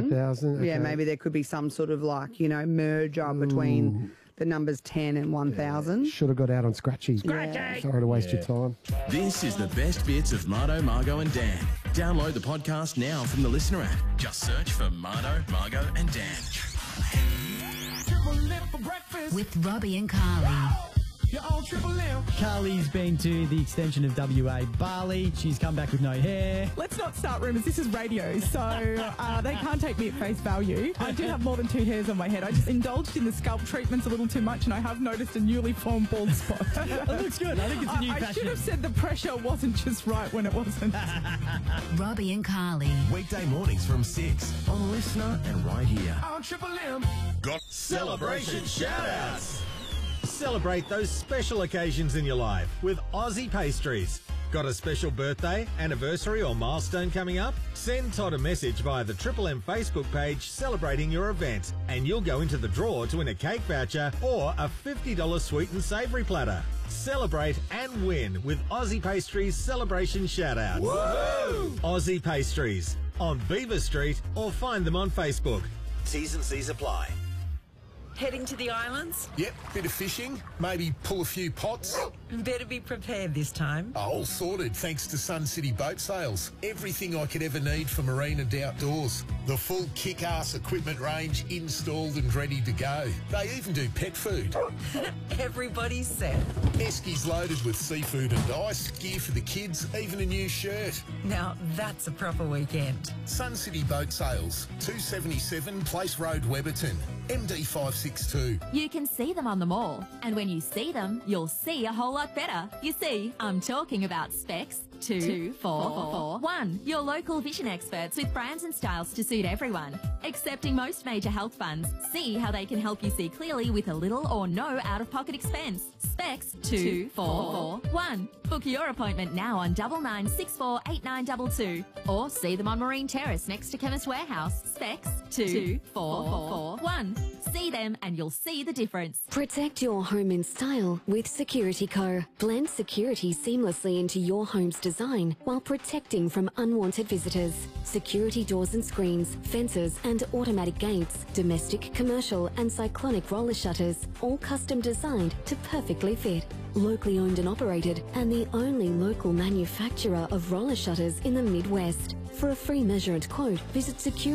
5,000. Yeah, okay. maybe there could be some sort of merger between the numbers 10 and 1,000. Should have got out on Scratchy. Scratchy! Sorry to waste your time. This is the best bits of Marto, Margot and Dan. Download the podcast now from the Listener app. Just search for Marto, Margot and Dan. With Robbie and Carly. Carly's been to the extension of WA Bali. She's come back with no hair. Let's not start rumours. This is radio, so they can't take me at face value. I do have more than 2 hairs on my head. I just indulged in the scalp treatments a little too much, and I have noticed a newly formed bald spot. It looks good. I think it's a new I fashion. should have said the pressure wasn't just right when it wasn't. Robbie and Carly. Weekday mornings from 6 on Listener and right here. On Triple M. Got celebration shout-outs. Celebrate those special occasions in your life with Aussie Pastries. Got a special birthday, anniversary or milestone coming up? Send Todd a message via the Triple M Facebook page celebrating your event, and you'll go into the draw to win a cake voucher or a $50 sweet and savoury platter. Celebrate and win with Aussie Pastries celebration shout-outs. Woohoo! Aussie Pastries on Beaver Street or find them on Facebook. T's and C's apply. Heading to the islands? Yep, bit of fishing, maybe pull a few pots. Better be prepared this time. All sorted thanks to Sun City Boat Sales. Everything I could ever need for marine and outdoors. The full kick-ass equipment range installed and ready to go. They even do pet food. Everybody's set. Eskies loaded with seafood and ice, gear for the kids, even a new shirt. Now that's a proper weekend. Sun City Boat Sales, 277 Place Road, Webberton, MD562. You can see them on the mall, and when you see them, you'll see a whole lot better. You see, I'm talking about Specs 2441, your local vision experts with brands and styles to suit everyone. Accepting most major health funds, see how they can help you see clearly with a little or no out-of-pocket expense. Specs 2441. Book your appointment now on 99648922, or see them on Marine Terrace next to Chemist Warehouse. Specs 2441. See them and you'll see the difference. Protect your home in style with Security Co. Blend security seamlessly into your home's design while protecting from unwanted visitors. Security doors and screens, fences and automatic gates, domestic, commercial and cyclonic roller shutters, all custom designed to perfectly fit. Locally owned and operated, and the only local manufacturer of roller shutters in the Midwest. For a free measure and quote, visit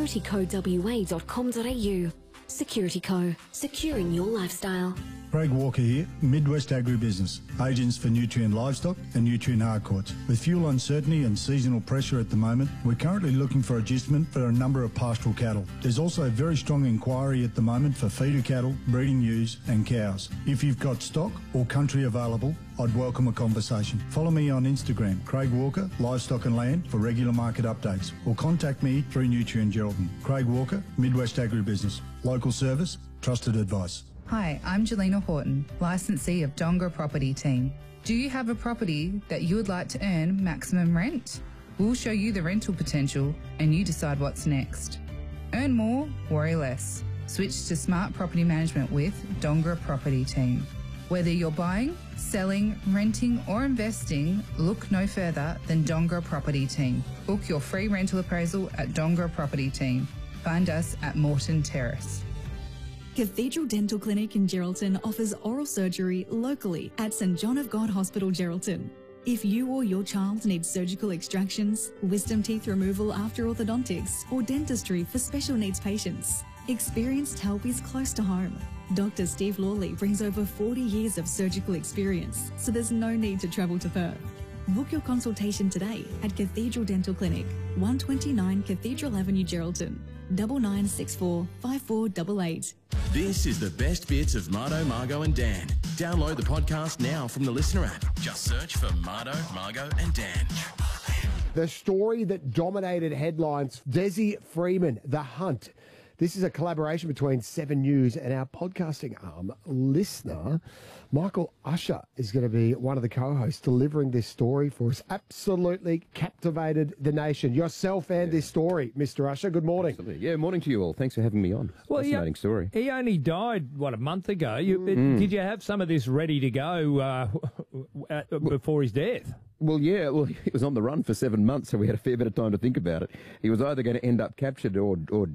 securitycowa.com.au. Security Co. Securing your lifestyle. Craig Walker here, Midwest Agribusiness, agents for Nutrien Livestock and Nutrien Harcourts. With fuel uncertainty and seasonal pressure at the moment, we're currently looking for adjustment for a number of pastoral cattle. There's also a very strong inquiry at the moment for feeder cattle, breeding ewes and cows. If you've got stock or country available, I'd welcome a conversation. Follow me on Instagram, Craig Walker, Livestock and Land, for regular market updates, or contact me through Nutrien Geraldton. Craig Walker, Midwest Agribusiness. Local service, trusted advice. Hi, I'm Jelena Horton, licensee of Donga Property Team. Do you have a property that you would like to earn maximum rent? We'll show you the rental potential and you decide what's next. Earn more, worry less. Switch to smart property management with Donga Property Team. Whether you're buying, selling, renting or investing, look no further than Donga Property Team. Book your free rental appraisal at Donga Property Team. Find us at Moreton Terrace. Cathedral Dental Clinic in Geraldton offers oral surgery locally at St John of God Hospital, Geraldton. If you or your child needs surgical extractions, wisdom teeth removal after orthodontics, or dentistry for special needs patients, experienced help is close to home. Dr. Steve Lawley brings over 40 years of surgical experience, so there's no need to travel to Perth. Book your consultation today at Cathedral Dental Clinic, 129 Cathedral Avenue, Geraldton, 9964 5488. This is the best bits of Marto, Margot and Dan. Download the podcast now from the Listener app. Just search for Marto, Margot and Dan. The story that dominated headlines, Desi Freeman, The Hunt. This is a collaboration between 7 News and our podcasting arm, Listener. Michael Usher is going to be one of the co-hosts delivering this story for us. Absolutely captivated the nation. Yourself and this story, Mr. Usher. Good morning. Absolutely. Yeah, morning to you all. Thanks for having me on. Well, fascinating story. He only died, a month ago. Did you have some of this ready to go before his death? Well, yeah. Well, he was on the run for 7 months, so we had a fair bit of time to think about it. He was either going to end up captured or